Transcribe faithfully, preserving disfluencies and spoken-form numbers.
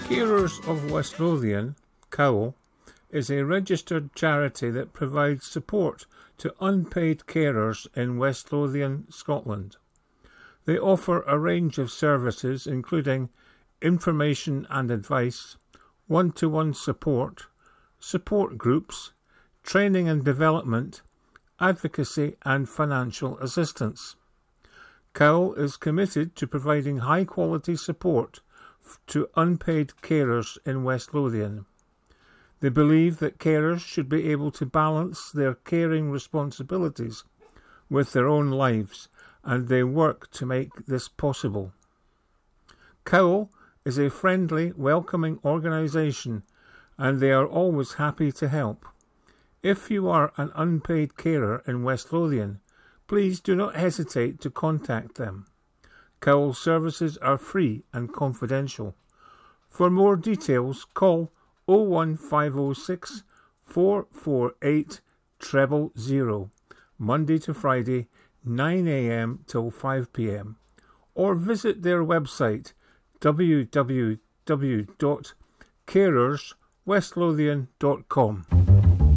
Carers of West Lothian, C O W, is a registered charity that provides support to unpaid carers in West Lothian, Scotland. They offer a range of services including information and advice, one-to-one support, support groups, training and development, advocacy and financial assistance. C O W is committed to providing high-quality support to unpaid carers in West Lothian. They believe that carers should be able to balance their caring responsibilities with their own lives, and they work to make this possible. C O W is a friendly, welcoming organisation, and they are always happy to help. If you are an unpaid carer in West Lothian, please do not hesitate to contact them. C O W services are free and confidential. For more details, call oh one five oh six, four four eight, zero zero zero, Monday to Friday, nine a m till five p m, or visit their website w w w dot carers west lothian dot com.